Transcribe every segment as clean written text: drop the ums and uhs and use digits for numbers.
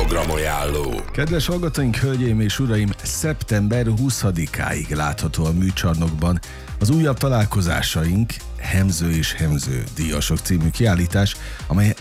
Programajánló. Kedves hallgatóink, hölgyeim és uraim, szeptember 20-áig látható a műcsarnokban az újabb találkozásaink, Hemző és Hemző díjasok című kiállítás, amely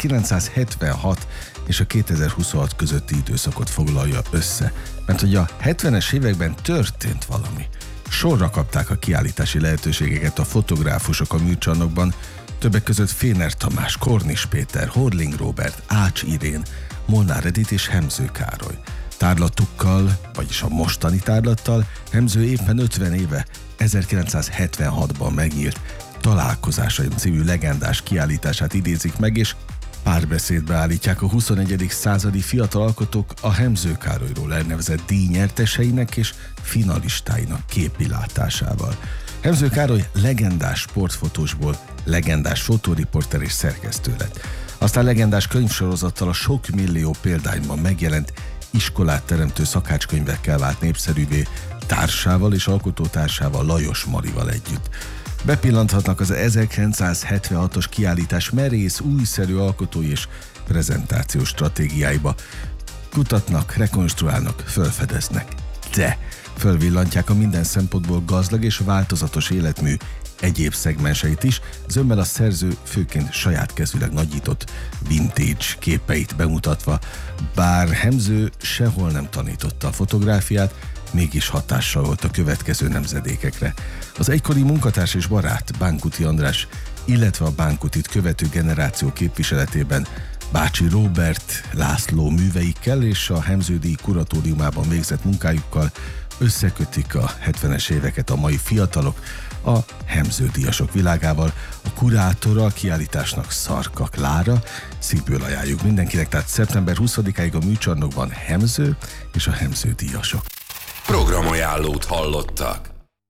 1976 és a 2026 közötti időszakot foglalja össze. Mert hogy a 70-es években történt valami. Sorra kapták a kiállítási lehetőségeket a fotográfusok a műcsarnokban, többek között Féner Tamás, Kornis Péter, Horling Róbert, Ács Irén, Molnár Edith és Hemző Károly. Tárlatukkal, vagyis a mostani tárlattal Hemző éppen 50 éve, 1976-ban megnyílt Találkozásaim című legendás kiállítását idézik meg, és párbeszédbe állítják a 21. századi fiatal alkotók a Hemző Károlyról elnevezett díjnyerteseinek és finalistáinak képilátásával. Hemző Károly legendás sportfotósból legendás fotóriporter és szerkesztő lett. Aztán legendás könyvsorozattal a sok millió példányban megjelent iskolát teremtő szakácskönyvekkel vált népszerűvé társával és alkotótársával, Lajos Marival együtt. Bepillanthatnak az 1976-os kiállítás merész, újszerű alkotói és prezentációs stratégiáiba. Kutatnak, rekonstruálnak, felfedeznek. De fölvillantják a minden szempontból gazdag és változatos életmű egyéb szegmenseit is, zömmel a szerző főként saját kezűleg nagyított vintage képeit bemutatva. Bár Hemző sehol nem tanította a fotográfiát, mégis hatással volt a következő nemzedékekre. Az egykori munkatárs és barát Bánkuti András, illetve a Bánkutit követő generáció képviseletében Bácsi Róbert László műveikkel és a Hemző díj kuratóriumában végzett munkájukkal összekötik a 70-es éveket a mai fiatalok a Hemző díjasok világával. A kurátora a kiállításnak Szarka Klára. Szívből ajánljuk mindenkinek, tehát szeptember 20-áig a műcsarnokban Hemző és a Hemző díjasok. Programajánlót hallottak.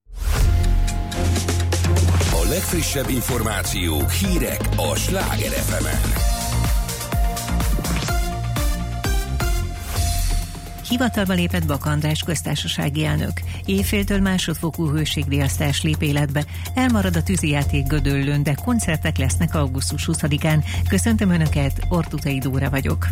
A legfrissebb információk, hírek a Sláger FM-en. Hivatalba lépett Bak András köztársasági elnök. Éjféltől másodfokú hőségriasztás lép életbe. Elmarad a tűzijáték Gödöllőn, de koncertek lesznek augusztus 20-án. Köszöntöm Önöket, Ortutai Dóra vagyok.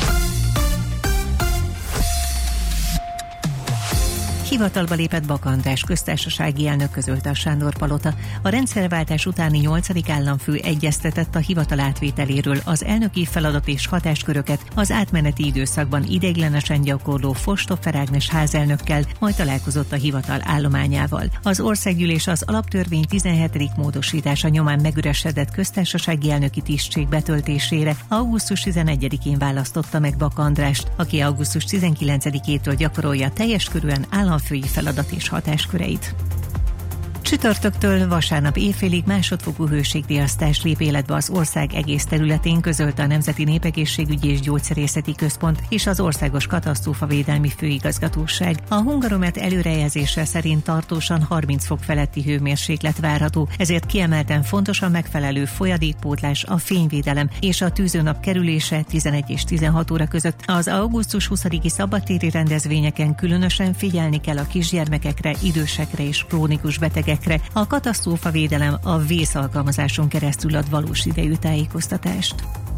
Hivatalba lépett Bak András köztársasági elnök, közölte a Sándor-palota. A rendszerváltás utáni 8. államfő egyeztetett a hivatal átvételéről, az elnöki feladat és hatásköröket az átmeneti időszakban ideiglenesen gyakorló Fostoffer Ágnes házelnökkel, majd találkozott a hivatal állományával. Az országgyűlés az alaptörvény 17. módosítása nyomán megüresedett köztársasági elnöki tisztség betöltésére augusztus 11-én választotta meg Bak Andrást, aki augusztus 19-től gyakorolja teljes körűen államfői feladat és hatásköreit. Csütörtöktől vasárnap éjfélig másodfokú hőségriasztás lép életbe az ország egész területén, közölte a Nemzeti Népegészségügyi és Gyógyszerészeti Központ és az Országos Katasztrófavédelmi Főigazgatóság. A Hungaromet előrejelzése szerint tartósan 30 fok feletti hőmérséklet várható, ezért kiemelten fontos a megfelelő folyadékpótlás, a fényvédelem és a tűzőnap kerülése 11 és 16 óra között. Az augusztus 20-i szabadtéri rendezvényeken különösen figyelni kell a kisgyermekekre, idősekre és krónikus betegekre. A katasztrófavédelem a vész alkalmazáson keresztül ad valós idejű tájékoztatást.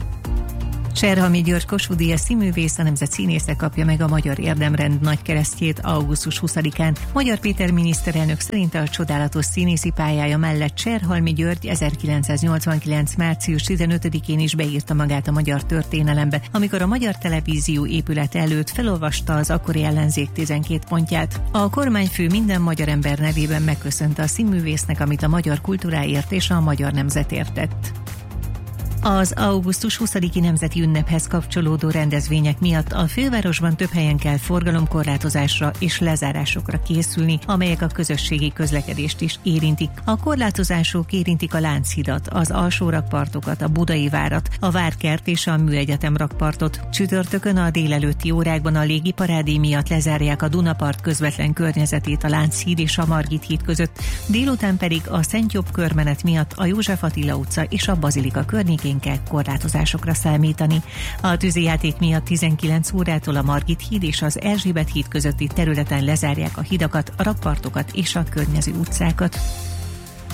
Cserhalmi György Kossuth-díjas színművész, a nemzet színésze kapja meg a Magyar Érdemrend nagykeresztjét augusztus 20-án. Magyar Péter miniszterelnök szerint a csodálatos színészi pályája mellett Cserhalmi György 1989. március 15-én is beírta magát a magyar történelembe, amikor a Magyar Televízió épület előtt felolvasta az akkori ellenzék 12 pontját. A kormányfő minden magyar ember nevében megköszönte a színművésznek, amit a magyar kultúráért és a magyar nemzetért tett. Az augusztus 20-i nemzeti ünnephez kapcsolódó rendezvények miatt a fővárosban több helyen kell forgalomkorlátozásra és lezárásokra készülni, amelyek a közösségi közlekedést is érintik. A korlátozások érintik a Lánchidat, az alsó rakpartokat, a Budai várat, a Várkert és a Műegyetem rakpartot. Csütörtökön a délelőtti órákban a légiparádé miatt lezárják a Dunapart közvetlen környezetét a Lánchíd és a Margit híd között, délután pedig a Szent Jobb körmenet miatt a József Attila utca és a Bazilika környékén kell korlátozásokra számítani. A tűzijáték miatt 19 órától a Margit híd és az Erzsébet híd közötti területen lezárják a hidakat, a rakpartokat és a környező utcákat.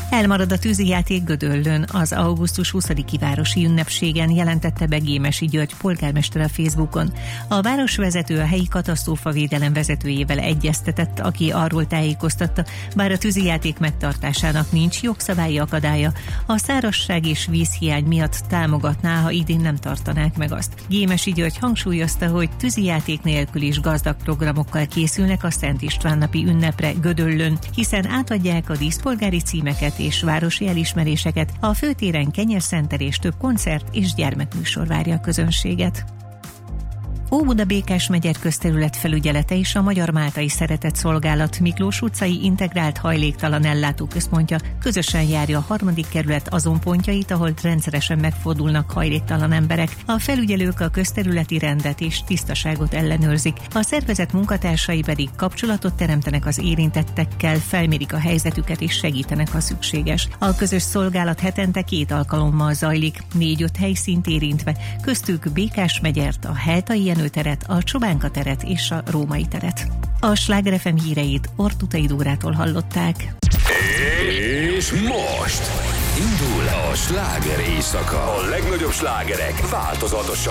Elmarad a tűzijáték Gödöllőn. Az augusztus 20-i városi ünnepségen jelentette be Gémesi György polgármester a Facebookon. A városvezető a helyi katasztrófavédelem vezetőjével egyeztetett, aki arról tájékoztatta, bár a tűzijáték megtartásának nincs jogszabályi akadálya, a szárazság és vízhiány miatt támogatná, ha idén nem tartanák meg azt. Gémesi György hangsúlyozta, hogy tűzijáték nélkül is gazdag programokkal készülnek a Szent István napi ünnepre Gödöllőn, hiszen átadják a díszpolgári címeket és városi elismeréseket, a főtéren kenyérszentel és több koncert és gyermekműsor várja a közönséget. Óbuda-Békás megyer közterület felügyelete és a Magyar Máltai Szeretetszolgálat Miklós utcai integrált hajléktalan ellátóközpontja közösen járja a 3. kerület azon pontjait, ahol rendszeresen megfordulnak hajléktalan emberek. A felügyelők a közterületi rendet és tisztaságot ellenőrzik. A szervezet munkatársai pedig kapcsolatot teremtenek az érintettekkel, felmérik a helyzetüket és segítenek, ha szükséges. A közös szolgálat hetente 2 alkalommal zajlik, 4-5 helyszínt érintve, köztük Békás megyert, a Heltai teret, a Csobánka teret és a Római teret. A Sláger FM híreit Ortutai Dórától hallották. És most indul a sláger éjszaka. A legnagyobb slágerek változatosan.